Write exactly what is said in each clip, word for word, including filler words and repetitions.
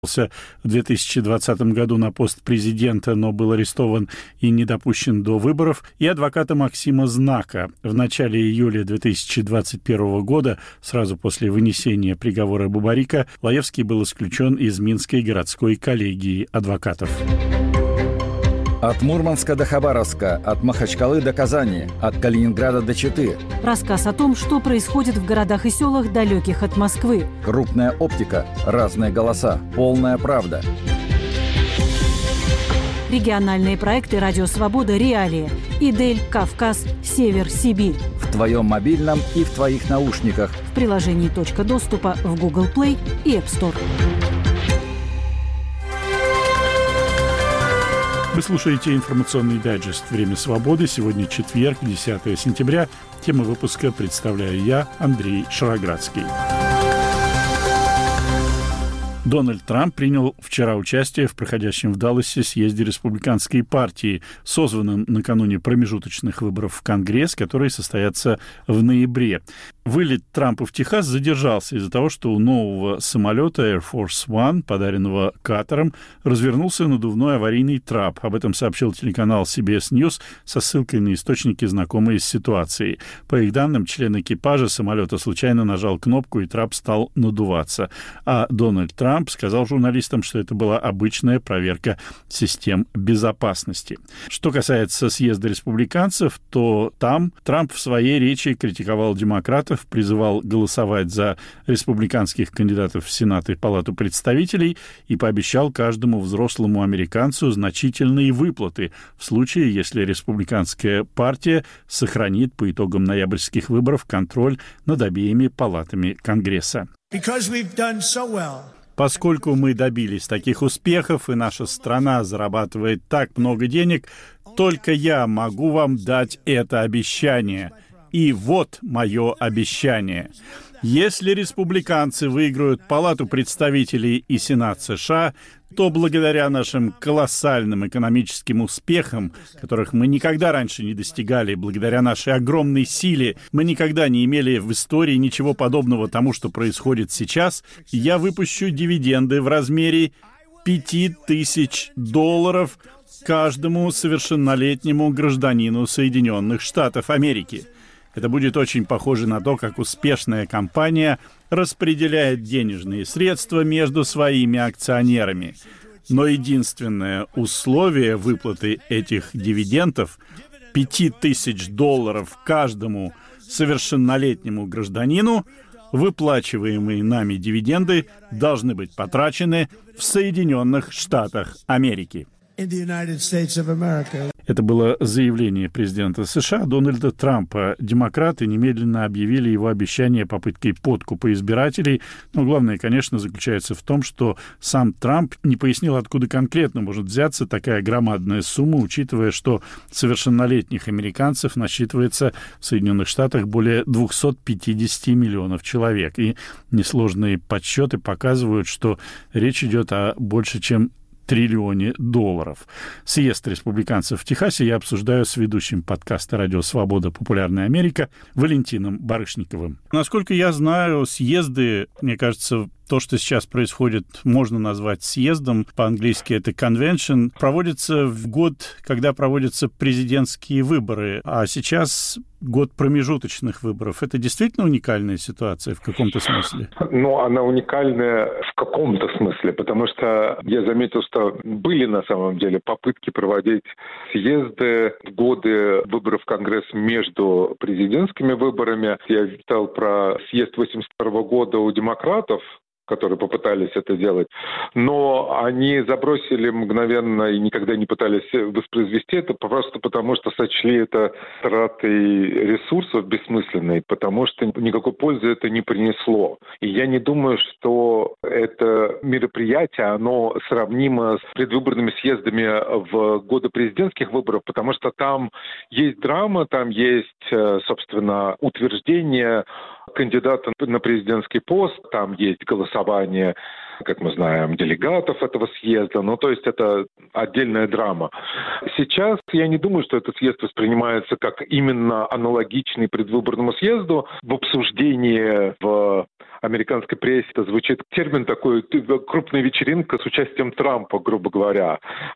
в две тысячи двадцатом году на пост президента, но был арестован и не допущен до выборов, и адвоката Максима Знака. В начале июля две тысячи двадцать первого года, сразу после вынесения приговора Бабарика, Лаевский был исключен из Минской городской коллегии адвокатов. От Мурманска до Хабаровска, от Махачкалы до Казани, от Калининграда до Читы. Рассказ о том, что происходит в городах и селах, далеких от Москвы. Крупная оптика, разные голоса, полная правда. Региональные проекты «Радио Свобода», «Реалии», «Идель», «Кавказ», «Север», «Сибирь». В твоем мобильном и в твоих наушниках. В приложении «Точка доступа» в Google Play и App Store. Вы слушаете информационный дайджест «Время свободы». Сегодня четверг, десятое сентября. Тему выпуска представляю я, Андрей Шароградский. Дональд Трамп принял вчера участие в проходящем в Далласе съезде республиканской партии, созванном накануне промежуточных выборов в Конгресс, которые состоятся в ноябре. Вылет Трампа в Техас задержался из-за того, что у нового самолета Air Force One, подаренного Катаром, развернулся надувной аварийный трап. Об этом сообщил телеканал си би эс News со ссылкой на источники, знакомые с ситуацией. По их данным, член экипажа самолета случайно нажал кнопку, и трап стал надуваться. А Дональд Трамп сказал журналистам, что это была обычная проверка систем безопасности. Что касается съезда республиканцев, то там Трамп в своей речи критиковал демократов, призывал голосовать за республиканских кандидатов в Сенат и Палату представителей и пообещал каждому взрослому американцу значительные выплаты в случае, если республиканская партия сохранит по итогам ноябрьских выборов контроль над обеими палатами Конгресса. Поскольку мы добились таких успехов, и наша страна зарабатывает так много денег, только я могу вам дать это обещание. И вот мое обещание. Если республиканцы выиграют Палату представителей и Сенат США, то благодаря нашим колоссальным экономическим успехам, которых мы никогда раньше не достигали, благодаря нашей огромной силе, мы никогда не имели в истории ничего подобного тому, что происходит сейчас, я выпущу дивиденды в размере пяти тысяч долларов каждому совершеннолетнему гражданину Соединенных Штатов Америки. Это будет очень похоже на то, как успешная компания распределяет денежные средства между своими акционерами. Но единственное условие выплаты этих дивидендов – пяти тысяч долларов каждому совершеннолетнему гражданину, выплачиваемые нами дивиденды должны быть потрачены в Соединенных Штатах Америки. Это было заявление президента США Дональда Трампа. Демократы немедленно объявили его обещание попыткой подкупа избирателей. Но главное, конечно, заключается в том, что сам Трамп не пояснил, откуда конкретно может взяться такая громадная сумма, учитывая, что совершеннолетних американцев насчитывается в Соединенных Штатах более двести пятьдесят миллионов человек. И несложные подсчеты показывают, что речь идет о больше, чем триллионе долларов. Съезд республиканцев в Техасе я обсуждаю с ведущим подкаста «Радио Свобода. Популярная Америка» Валентином Барышниковым. Насколько я знаю, съезды, мне кажется, то, что сейчас происходит, можно назвать съездом. По-английски это convention. Проводится в год, когда проводятся президентские выборы. А сейчас год промежуточных выборов. Это действительно уникальная ситуация в каком-то смысле? Ну, она уникальная в каком-то смысле, потому что я заметил, что были на самом деле попытки проводить съезды в годы выборов в Конгресс между президентскими выборами. Я читал про съезд восемьдесят второго года у демократов, которые попытались это делать, но они забросили мгновенно и никогда не пытались воспроизвести это, просто потому что сочли это тратой ресурсов бессмысленной, потому что никакой пользы это не принесло. И я не думаю, что это мероприятие, оно сравнимо с предвыборными съездами в годы президентских выборов, потому что там есть драма, там есть, собственно, утверждение кандидата на президентский пост, там есть голосование как мы знаем, делегатов этого съезда. Ну, то есть это отдельная драма. Сейчас я не думаю, что этот съезд воспринимается как именно аналогичный предвыборному съезду. В обсуждении в американской прессе это звучит термин такой «крупная вечеринка с участием Трампа», грубо говоря.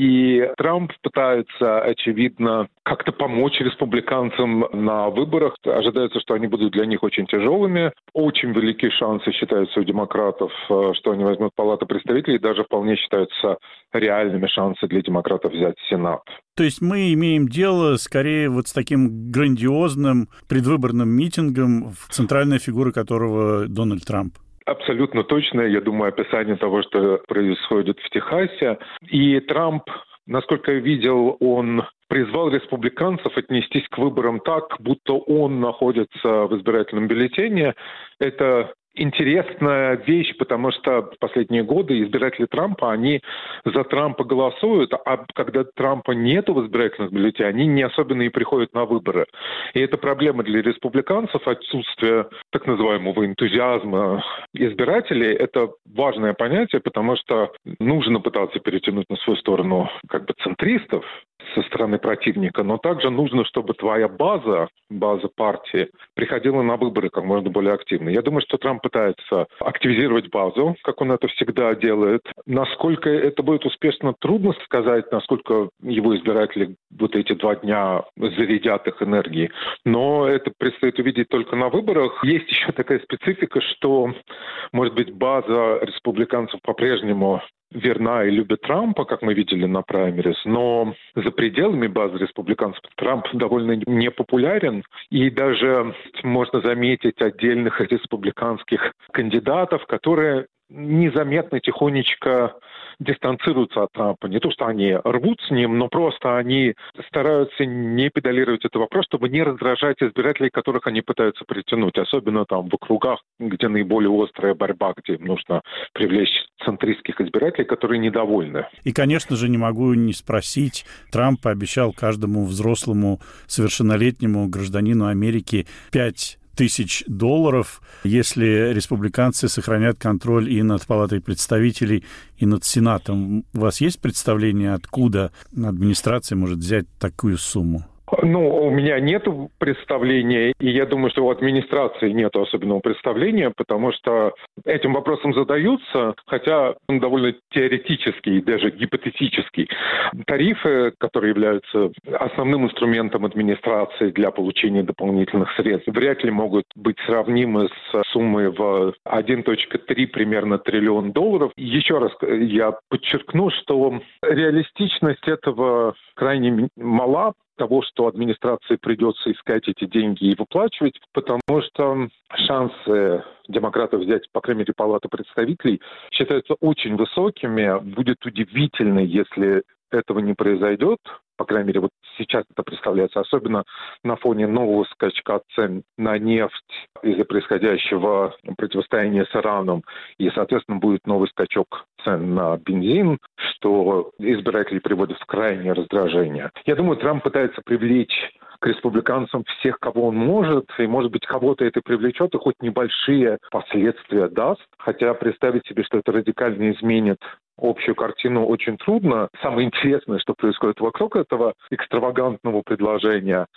И Трамп пытается, очевидно, как-то помочь республиканцам на выборах. Ожидается, что они будут для них очень тяжелыми. Очень великие шансы считаются у демократов, что они возьмут Палату представителей. Даже вполне считаются реальными шансы для демократов взять Сенат. То есть мы имеем дело скорее вот с таким грандиозным предвыборным митингом, центральная фигура которого Дональд Трамп. Абсолютно точно. Я думаю, описание того, что происходит в Техасе. И Трамп, насколько я видел, он призвал республиканцев отнестись к выборам так, будто он находится в избирательном бюллетене. Это интересная вещь, потому что в последние годы избиратели Трампа, они за Трампа голосуют, а когда Трампа нету в избирательных бюллетенях, они не особенно и приходят на выборы. И это проблема для республиканцев, отсутствие так называемого энтузиазма избирателей. Это важное понятие, потому что нужно пытаться перетянуть на свою сторону как бы центристов со стороны противника, но также нужно, чтобы твоя база, база партии, приходила на выборы как можно более активно. Я думаю, что Трамп пытается активизировать базу, как он это всегда делает. Насколько это будет успешно, трудно сказать, насколько его избиратели вот эти два дня зарядят их энергией. Но это предстоит увидеть только на выборах. Есть еще такая специфика, что, может быть, база республиканцев по-прежнему верна и любит Трампа, как мы видели на праймерис, но за пределами базы республиканцев Трамп довольно непопулярен, и даже можно заметить отдельных республиканских кандидатов, которые незаметно тихонечко дистанцируются от Трампа. Не то, что они рвут с ним, но просто они стараются не педалировать этот вопрос, чтобы не раздражать избирателей, которых они пытаются притянуть. Особенно там в округах, где наиболее острая борьба, где им нужно привлечь центристских избирателей, которые недовольны. И, конечно же, не могу не спросить. Трамп пообещал каждому взрослому совершеннолетнему гражданину Америки пять тысяч долларов, если республиканцы сохранят контроль и над Палатой представителей, и над Сенатом. У вас есть представление, откуда администрация может взять такую сумму? Ну, у меня нет представления, и я думаю, что у администрации нет особенного представления, потому что этим вопросом задаются, хотя он довольно теоретический, даже гипотетический. Тарифы, которые являются основным инструментом администрации для получения дополнительных средств, вряд ли могут быть сравнимы с суммой в один целых три примерно триллион долларов. Еще раз я подчеркну, что реалистичность этого крайне мала, того, что администрации придется искать эти деньги и выплачивать, потому что шансы демократов взять, по крайней мере, Палату представителей считаются очень высокими. Будет удивительно, если этого не произойдет. По крайней мере, вот сейчас это представляется, особенно на фоне нового скачка цен на нефть из-за происходящего противостояния с Ираном. И, соответственно, будет новый скачок цен на бензин, что избиратели приводит в крайнее раздражение. Я думаю, Трамп пытается привлечь к республиканцам всех, кого он может, и, может быть, кого-то это привлечет, и хоть небольшие последствия даст. Хотя представить себе, что это радикально изменит общую картину, очень трудно. Самое интересное, что происходит вокруг этого экстравагантного предложения,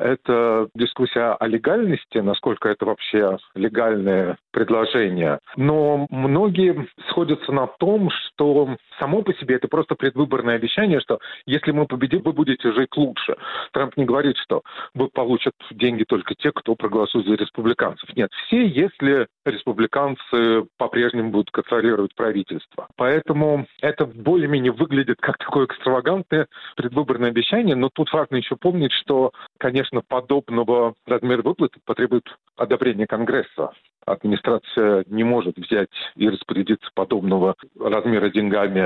это дискуссия о легальности, насколько это вообще легальное предложение. Но многие сходятся на том, что само по себе это просто предвыборное обещание, что если мы победим, вы будете жить лучше. Трамп не говорит, что вы получат деньги только те, кто проголосует за республиканцев. Нет, все, если республиканцы по-прежнему будут контролировать правительство. Поэтому это более-менее выглядит как такое экстравагантное предвыборное обещание, но тут важно еще помнить, что, конечно, подобного размера выплаты потребует одобрения Конгресса. Администрация не может взять и распорядиться подобного размера деньгами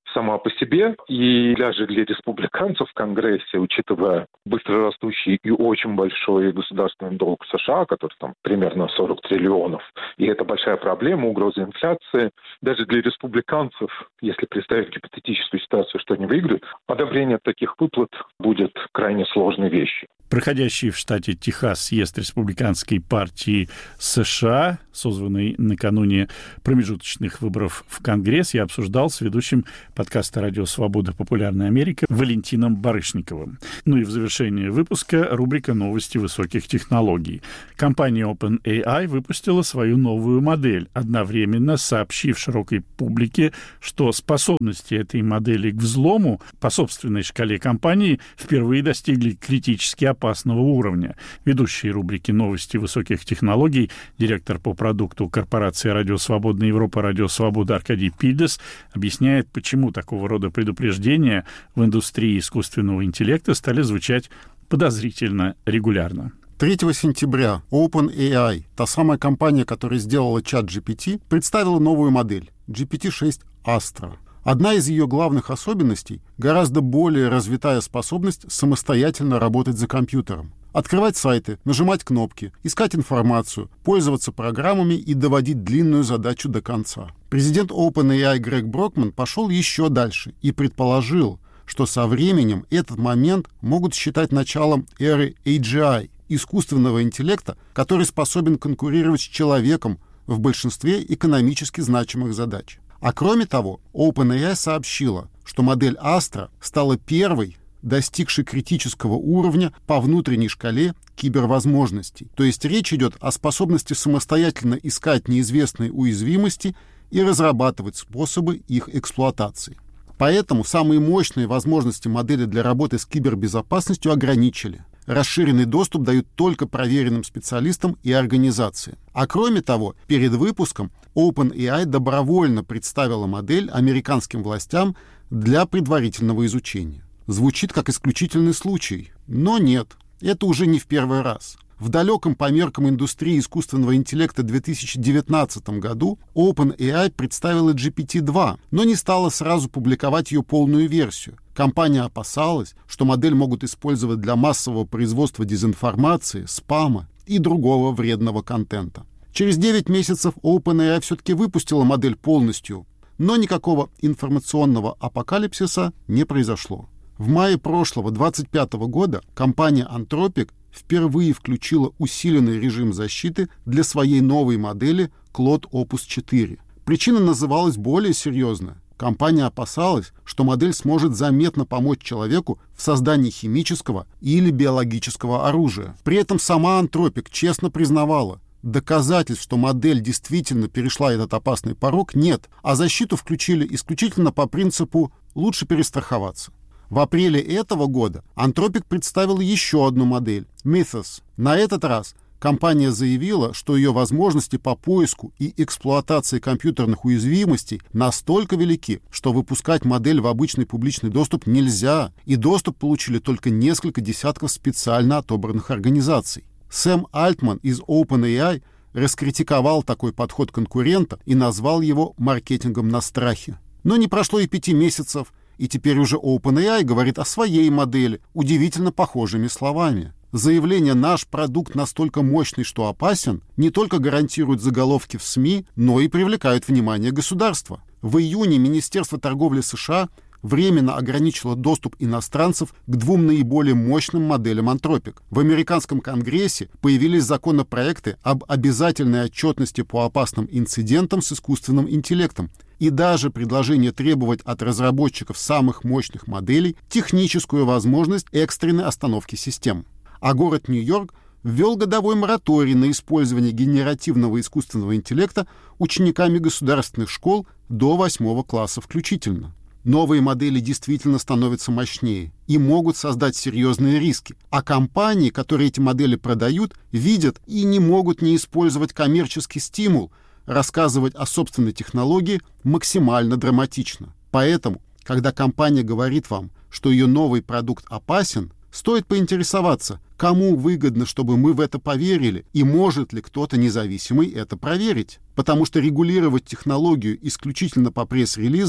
сама по себе. И даже для республиканцев в Конгрессе, учитывая быстрорастущий и очень большой государственный долг США, который там примерно сорок триллионов, и это большая проблема, угроза инфляции, даже для республиканцев, если представить гипотетическую ситуацию, что они выиграют, одобрение таких выплат будет крайне сложной вещью. Проходящий в штате Техас съезд республиканской партии США, созванный накануне промежуточных выборов в Конгресс, я обсуждал с ведущим подкаста «Радио Свобода. Популярная Америка» Валентином Барышниковым. Ну и в завершение выпуска рубрика «Новости высоких технологий». Компания OpenAI выпустила свою новую модель, одновременно сообщив широкой публике, что способности этой модели к взлому по собственной шкале компании впервые достигли критически опасного уровня. Ведущий рубрики «Новости высоких технологий», директор по продукту корпорации «Радио Свободная Европа», «Радио Свобода» Аркадий Пильдес объясняет, почему такого рода предупреждения в индустрии искусственного интеллекта стали звучать подозрительно регулярно. третьего сентября OpenAI, та самая компания, которая сделала чат джи пи ти, представила новую модель джи пи ти шесть Astra. Одна из ее главных особенностей — гораздо более развитая способность самостоятельно работать за компьютером. Открывать сайты, нажимать кнопки, искать информацию, пользоваться программами и доводить длинную задачу до конца. Президент OpenAI Грег Брокман пошел еще дальше и предположил, что со временем этот момент могут считать началом эры эй джи ай — искусственного интеллекта, который способен конкурировать с человеком в большинстве экономически значимых задач. А кроме того, OpenAI сообщила, что модель Astra стала первой, достигшей критического уровня по внутренней шкале кибервозможностей. То есть речь идет о способности самостоятельно искать неизвестные уязвимости и разрабатывать способы их эксплуатации. Поэтому самые мощные возможности модели для работы с кибербезопасностью ограничили. Расширенный доступ дают только проверенным специалистам и организациям. А кроме того, перед выпуском OpenAI добровольно представила модель американским властям для предварительного изучения. Звучит как исключительный случай, но нет, это уже не в первый раз. В далеком по меркам индустрии искусственного интеллекта две тысячи девятнадцатом году OpenAI представила джи пи ти два, но не стала сразу публиковать ее полную версию. Компания опасалась, что модель могут использовать для массового производства дезинформации, спама и другого вредного контента. Через девять месяцев OpenAI все-таки выпустила модель полностью, но никакого информационного апокалипсиса не произошло. В мае прошлого, двадцать пятого года, компания Anthropic впервые включила усиленный режим защиты для своей новой модели Claude Opus четыре. Причина называлась более серьезная. Компания опасалась, что модель сможет заметно помочь человеку в создании химического или биологического оружия. При этом сама Anthropic честно признавала, доказательств, что модель действительно перешла этот опасный порог, нет, а защиту включили исключительно по принципу «лучше перестраховаться». В апреле этого года Anthropic представила еще одну модель — Mythos. На этот раз компания заявила, что ее возможности по поиску и эксплуатации компьютерных уязвимостей настолько велики, что выпускать модель в обычный публичный доступ нельзя, и доступ получили только несколько десятков специально отобранных организаций. Сэм Альтман из OpenAI раскритиковал такой подход конкурента и назвал его маркетингом на страхе. Но не прошло и пяти месяцев, и теперь уже OpenAI говорит о своей модели удивительно похожими словами. Заявление «наш продукт настолько мощный, что опасен» не только гарантирует заголовки в СМИ, но и привлекают внимание государства. В июне Министерство торговли США временно ограничило доступ иностранцев к двум наиболее мощным моделям Anthropic. В американском Конгрессе появились законопроекты об обязательной отчетности по опасным инцидентам с искусственным интеллектом и даже предложение требовать от разработчиков самых мощных моделей техническую возможность экстренной остановки систем. А город Нью-Йорк ввел годовой мораторий на использование генеративного искусственного интеллекта учениками государственных школ до восьмого класса включительно. Новые модели действительно становятся мощнее и могут создать серьезные риски. А компании, которые эти модели продают, видят и не могут не использовать коммерческий стимул. Рассказывать о собственной технологии максимально драматично. Поэтому, когда компания говорит вам, что ее новый продукт опасен, стоит поинтересоваться, кому выгодно, чтобы мы в это поверили, и может ли кто-то независимый это проверить. Потому что регулировать технологию исключительно по пресс-релизам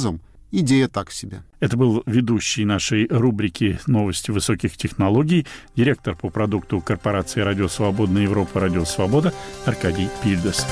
идея так себе. Это был ведущий нашей рубрики «Новости высоких технологий», директор по продукту корпорации «Радио Свободная Европа» «Радио Свобода» Аркадий Пильдас.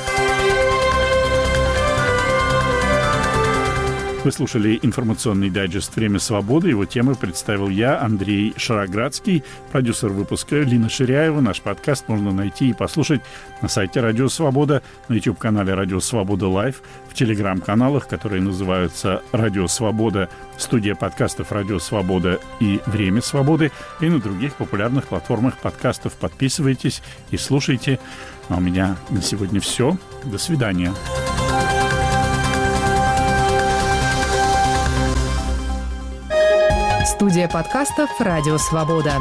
Вы слушали информационный дайджест «Время свободы». Его темы представил я, Андрей Шароградский, продюсер выпуска Лина Ширяева. Наш подкаст можно найти и послушать на сайте «Радио Свобода», на YouTube-канале «Радио Свобода Лайв», в телеграм-каналах, которые называются «Радио Свобода», студия подкастов «Радио Свобода» и «Время свободы», и на других популярных платформах подкастов. Подписывайтесь и слушайте. А у меня на сегодня все. До свидания. Студия подкастов «Радио Свобода».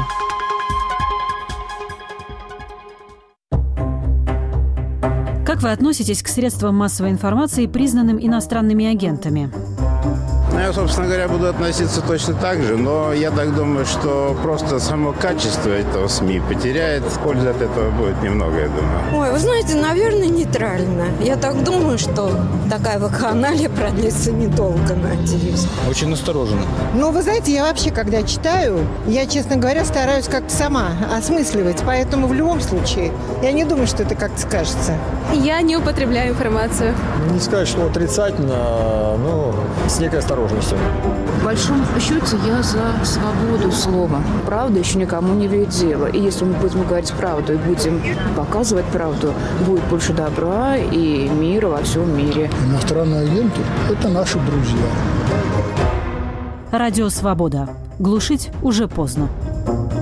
Как вы относитесь к средствам массовой информации, признанным иностранными агентами? Я, собственно говоря, буду относиться точно так же, но я так думаю, что просто само качество этого СМИ потеряет. Пользы от этого будет немного, я думаю. Ой, вы знаете, наверное, нейтрально. Я так думаю, что такая вакханалия продлится недолго, надеюсь. Очень настороженно. Ну, вы знаете, я вообще, когда читаю, я, честно говоря, стараюсь как-то сама осмысливать, поэтому в любом случае я не думаю, что это как-то скажется. Я не употребляю информацию. Не сказать, что отрицательно, но с некой осторожностью. В большом счете я за свободу слова. Правда еще никому не ведет дело. И если мы будем говорить правду и будем показывать правду, будет больше добра и мира во всем мире. Иностранные агенты – это наши друзья. Радио Свобода. Глушить уже поздно.